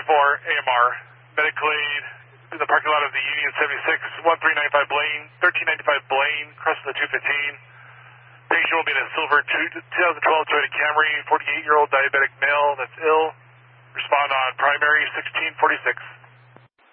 AMR, medical aid in the parking lot of the Union 76, 1395 Blaine, 1395 Blaine, crest of the 215. Patient will be in a silver 2012 Toyota Camry, 48-year-old diabetic male that's ill. Respond on primary 1646.